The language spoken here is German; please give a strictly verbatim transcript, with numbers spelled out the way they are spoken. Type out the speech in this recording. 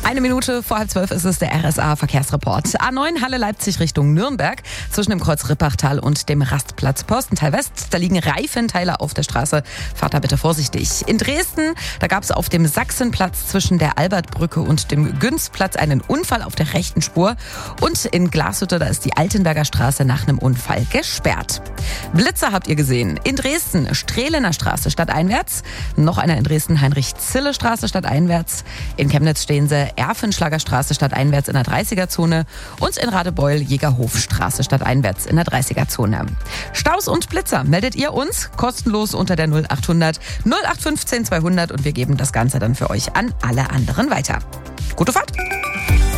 Eine Minute vor halb zwölf ist es der R S A-Verkehrsreport. A neun Halle Leipzig Richtung Nürnberg zwischen dem Kreuz Rippachtal und dem Rastplatz Postental West. Da liegen Reifenteile auf der Straße. Fahrt da bitte vorsichtig. In Dresden, da gab es auf dem Sachsenplatz zwischen der Albertbrücke und dem Günzplatz einen Unfall auf der rechten Spur. Und in Glashütte, da ist die Altenberger Straße nach einem Unfall gesperrt. Blitzer habt ihr gesehen. In Dresden, Strehlener Straße stadteinwärts. Noch einer in Dresden, Heinrich-Zille-Straße stadteinwärts. In Chemnitz stehen sie Erfenschlagerstraße stadteinwärts in der dreißiger-Zone. Und in Radebeul Jägerhofstraße stadteinwärts in der dreißiger-Zone. Staus und Blitzer meldet ihr uns kostenlos unter der null achthundert null acht fünfzehn zweihundert und wir geben das Ganze dann für euch an alle anderen weiter. Gute Fahrt!